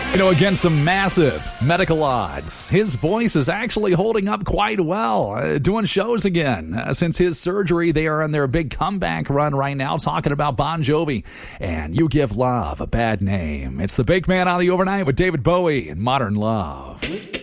Against some massive medical odds, his voice is actually holding up quite well, doing shows again. Since his surgery, they are on their big comeback run right now, talking about Bon Jovi and You Give Love a Bad Name. It's the Big Man on the Overnight with David Bowie and Modern Love.